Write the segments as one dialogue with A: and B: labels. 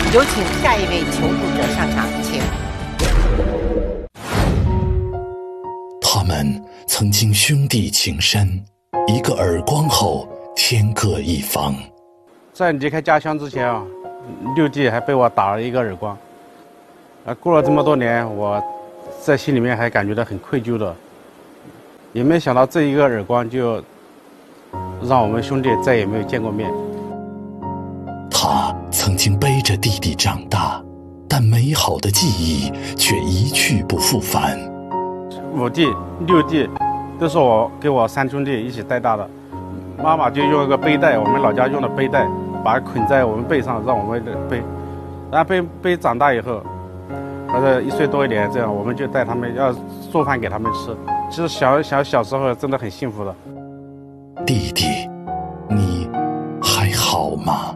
A: 有请下一位求助者上场，请。
B: 他们曾经兄弟情深，一个耳光后天各一方。
C: 在离开家乡之前啊，六弟还被我打了一个耳光。过了这么多年，我在心里面还感觉到很愧疚的，也没想到这一个耳光就让我们兄弟再也没有见过面。
B: 他曾经背着弟弟长大，但美好的记忆却一去不复返。
C: 五弟、六弟都是给我三兄弟一起带大的，妈妈就用一个背带，我们老家用的背带，把它捆在我们背上，让我们背。然后背长大以后，他说1岁多一点，这样我们就带他们要做饭给他们吃。其实小时候真的很幸福的。
B: 弟弟，你还好吗？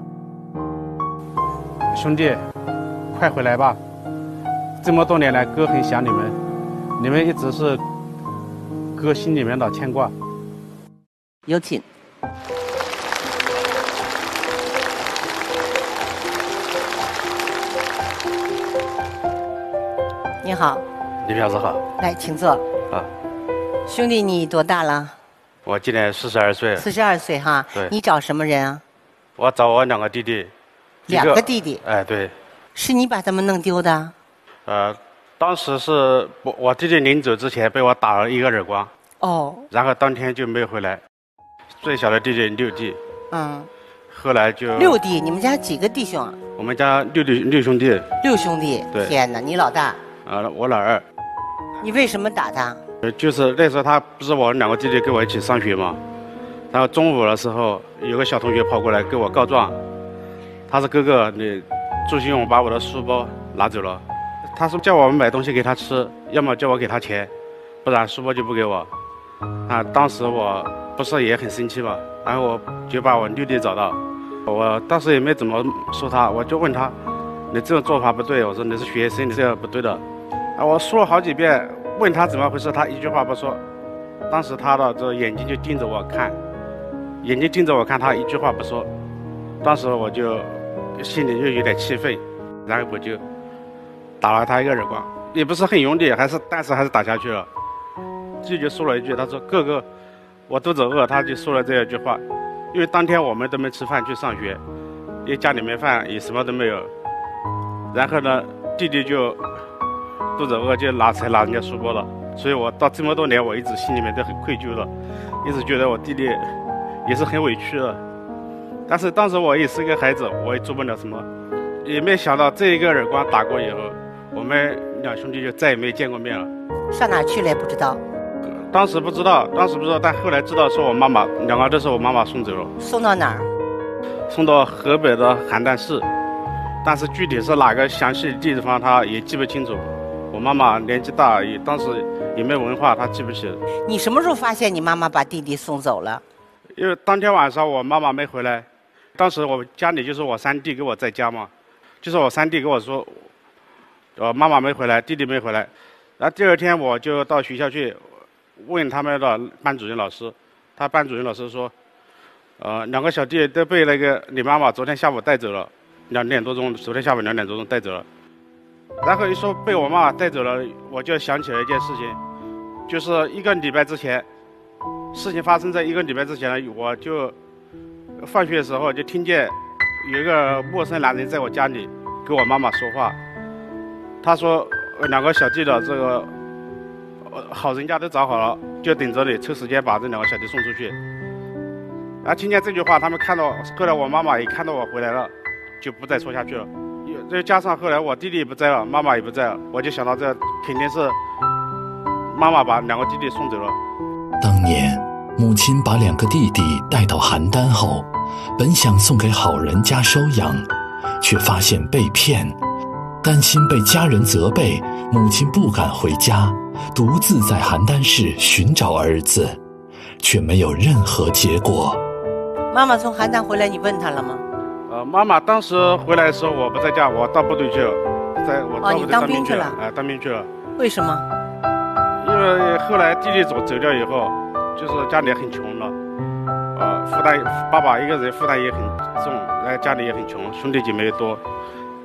C: 兄弟，快回来吧！这么多年来，哥很想你们，你们一直是哥心里面的牵挂。
A: 有请。你好，
C: 李表子好。
A: 来，请坐。
C: 啊，
A: 兄弟，你多大了？
C: 我今年42岁。
A: 42岁哈。
C: 对。
A: 你找什么人啊？
C: 我找我2个弟弟。
A: 2个弟弟？
C: 哎，对。
A: 是你把他们弄丢的？
C: 当时是我弟弟临走之前被我打了一个耳光。
A: 哦。
C: 然后当天就没有回来。最小的弟弟六弟。
A: 嗯。
C: 后来就。
A: 6弟，你们家几个弟兄啊？
C: 我们家六兄弟。
A: 6兄弟。
C: 对。
A: 天哪，你老大？
C: 我老二。
A: 你为什么打他？
C: 就是那时候他不是我2个弟弟跟我一起上学嘛，然后中午的时候有个小同学跑过来跟我告状，他说哥哥，你朱新勇把我的书包拿走了，他说叫我们买东西给他吃，要么叫我给他钱，不然书包就不给我。当时我不是也很生气嘛，然后我就把我六弟找到，我当时也没怎么说他，我就问他，你这种做法不对，我说你是学生，你这样不对的。我说了好几遍，问他怎么回事，他一句话不说。当时他的这眼睛就盯着我看，他一句话不说。当时我就心里就有点气愤，然后我就打了他一个耳光，也不是很用力，但是还是打下去了。就说了一句，他说哥哥，我肚子饿，他就说了这一句话。因为当天我们都没吃饭去上学，因为家里面饭也什么都没有。然后呢，弟弟就肚子饿就拿人家书包了，所以我到这么多年，我一直心里面都很愧疚的，一直觉得我弟弟也是很委屈的。但是当时我也是个孩子，我也做不了什么，也没想到这一个耳光打过以后，我们2兄弟就再也没见过面了。
A: 上哪去了也不知道。
C: 当时不知道，但后来知道是我妈妈，2个都是我妈妈送走了。
A: 送到哪儿？
C: 送到河北的邯郸市，但是具体是哪个详细的地方，他也记不清楚。我妈妈年纪大，当时也没文化，她记不起。
A: 你什么时候发现你妈妈把弟弟送走了？
C: 因为当天晚上我妈妈没回来，当时我家里就是我3弟跟我在家嘛，就是我3弟跟我说，妈妈没回来，弟弟没回来。然后第2天我就到学校去问他们的班主任老师，他班主任老师说，2个小弟都被你妈妈昨天下午带走了，2点多钟，昨天下午2点多钟带走了。然后一说被我妈妈带走了，我就想起了一件事情，就是1个礼拜之前，事情发生在1个礼拜之前呢，我就放学的时候就听见有一个陌生男人在我家里跟我妈妈说话，他说2个小弟的这个好人家都找好了，就等着你抽时间把这2个小弟送出去。然后听见这句话，他们看到，后来我妈妈也看到我回来了，就不再说下去了。再加上后来我弟弟也不在了，妈妈也不在了，我就想到这肯定是妈妈把2个弟弟送走了。
B: 当年母亲把2个弟弟带到邯郸后，本想送给好人家收养，却发现被骗，担心被家人责备，母亲不敢回家，独自在邯郸市寻找儿子，却没有任何结果。
A: 妈妈从邯郸回来，你问她了吗？
C: 妈妈当时回来的时候我不在家，我到部队去了，
A: 你当兵去了？
C: 当兵去了。
A: 为什么？
C: 因为后来弟弟走掉以后，就是家里很穷了，负担爸爸一个人负担也很重，家里也很穷，兄弟姐妹也多，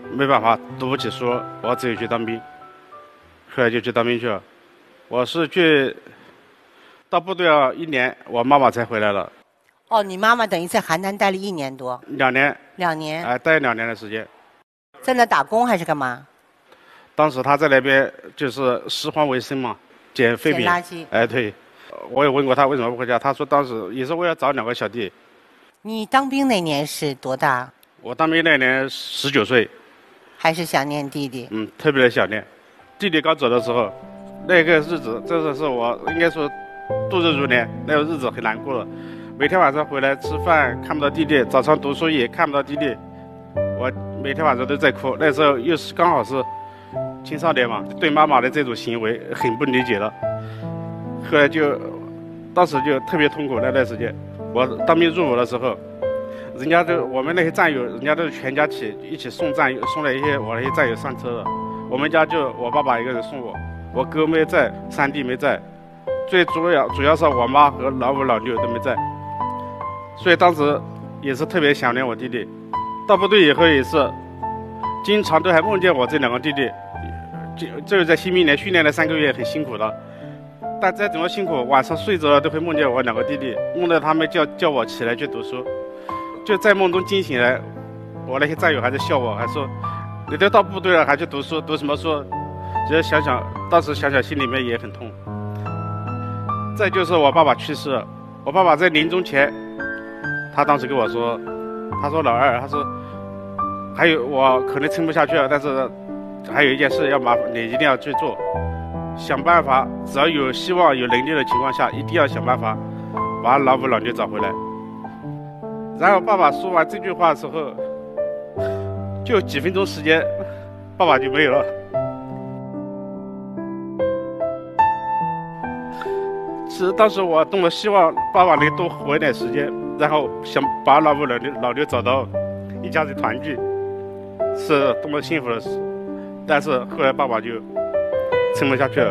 C: 没办法读不起书，我只有去当兵。后来就去当兵去了。我是去到部队了1年，我妈妈才回来了。
A: 哦，你妈妈等于在邯郸待了1年多。
C: 2年。
A: 2年。
C: 待2年的时间。
A: 在那打工还是干嘛？
C: 当时他在那边就是拾荒为生嘛，捡废品。
A: 捡垃圾。
C: 对。我也问过他为什么不回家，他说当时也是为了找2个小弟。
A: 你当兵那年是多大？
C: 我当兵那年19岁。
A: 还是想念弟弟？
C: 特别的想念。弟弟刚走的时候，那个日子真的是我应该说度日如年，那个日子很难过了。每天晚上回来吃饭看不到弟弟，早上读书也看不到弟弟，我每天晚上都在哭。那时候又是刚好是青少年嘛，对妈妈的这种行为很不理解了。后来当时就特别痛苦那段时间。我当兵入伍的时候，人家我们那些战友，人家都是全家一起送了我那些战友上车的。我们家就我爸爸一个人送我哥没在，3弟没在，最主要是我妈和老五老六都没在，所以当时也是特别想念我弟弟。到部队以后也是，经常都还梦见我这2个弟弟，就是在新兵连训练了3个月，很辛苦的。但再怎么辛苦，晚上睡着了都会梦见我2个弟弟，梦到他们叫我起来去读书，就在梦中惊醒来，我那些战友还在笑我，还说。你都到部队了，还去读书？读什么书？只要当时想想，心里面也很痛。再就是我爸爸去世了，我爸爸在临终前，他当时跟我说，他说老二，他说还有我可能撑不下去了，但是还有一件事要麻烦你一定要去做，想办法，只要有希望有能力的情况下，一定要想办法把老五老六找回来。然后爸爸说完这句话的时候。就几分钟时间，爸爸就没有了。其实当时我多么希望爸爸能多活一点时间，然后想把老五老六找到，一家人团聚，是多么幸福的事。但是后来爸爸就撑不下去了。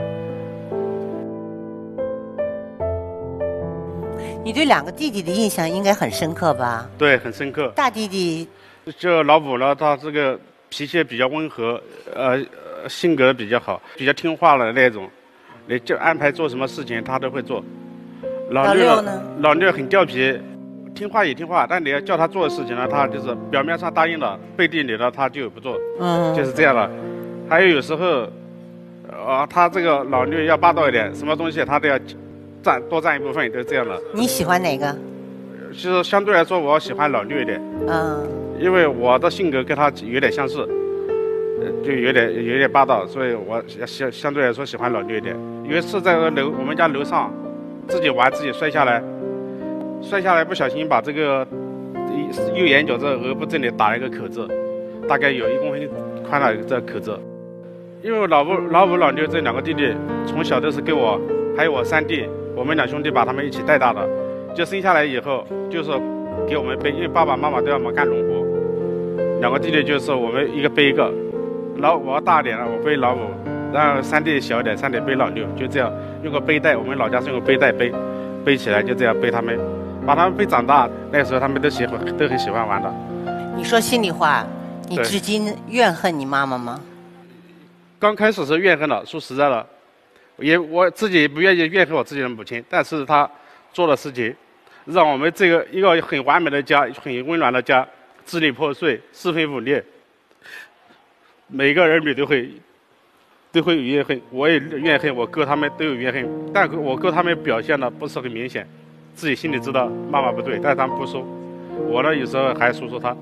A: 你对2个弟弟的印象应该很深刻吧？
C: 对，很深刻。
A: 大弟弟。
C: 就老五呢，他这个脾气比较温和，性格比较好，比较听话的那种，你就安排做什么事情他都会做。
A: 老六呢？
C: 老六很调皮，听话也听话，但你要叫他做的事情呢，他就是表面上答应了，背地里呢他就不做，就是这样的。还有时候，他这个老六要霸道一点，什么东西他都要多占一部分，都是这样的。
A: 你喜欢哪个？
C: 其实相对来说，我喜欢老六一点。因为我的性格跟他有点相似，就有点霸道，所以我相对来说喜欢老六一点。有一次在我们家楼上自己玩，自己摔下来不小心把这个右眼角这额部这里打了一个口子，大概有1公分宽的这口子。因为老五老六这2个弟弟从小都是跟我还有我3弟，我们2兄弟把他们一起带大的，就生下来以后就是给我们背，因为爸爸妈妈都要忙干农活，2个弟弟就是我们一个背一个，我大一点了，我背老五，然后3弟小一点，3弟背老六，就这样用个背带，我们老家是用个背带背起来，就这样背他们，把他们背长大。那时候他们都很喜欢玩的。
A: 你说心里话，你至今怨恨你妈妈吗？
C: 刚开始是怨恨了，说实在的，我自己也不愿意怨恨我自己的母亲，但是她做的事情。让我们这个一个很完美的家，很温暖的家，支离破碎，四分五裂。每个儿女都会有怨恨，我也怨恨，我哥他们都有怨恨，但我哥他们表现的不是很明显，自己心里知道妈妈不对，但是他们不说。我呢，有时候还说他。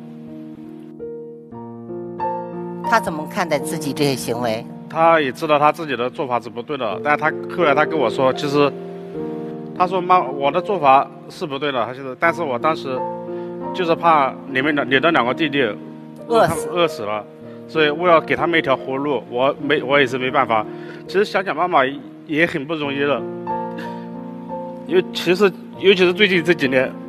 A: 他怎么看待自己这些行为？
C: 他也知道他自己的做法是不对的，但后来他跟我说，其实。他说：“妈，我的做法是不对的，但是我当时就是怕你的2个弟弟饿死了，所以我要给他们一条活路。我也是没办法。其实想想妈妈也很不容易的，尤其是最近这几年，